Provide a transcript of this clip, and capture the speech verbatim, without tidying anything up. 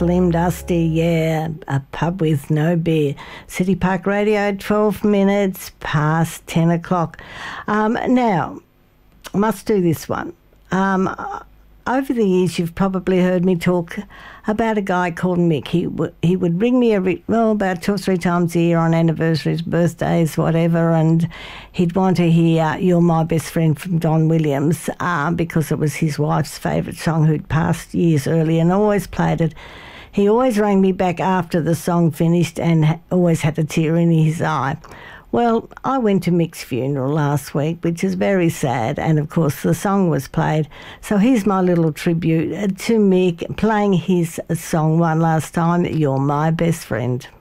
Slim Dusty, yeah, a pub with no beer. City Park Radio, twelve minutes past ten o'clock. Um, now, I must do this one. Um, over the years, you've probably heard me talk about a guy called Mick. He, w- he would ring me every, well, about two or three times a year on anniversaries, birthdays, whatever, and he'd want to hear You're My Best Friend from Don Williams uh, because it was his wife's favourite song who'd passed years earlier and always played it. He always rang me back after the song finished and ha- always had a tear in his eye. Well, I went to Mick's funeral last week, which is very sad, and of course the song was played. So here's my little tribute to Mick, playing his song one last time, You're My Best Friend.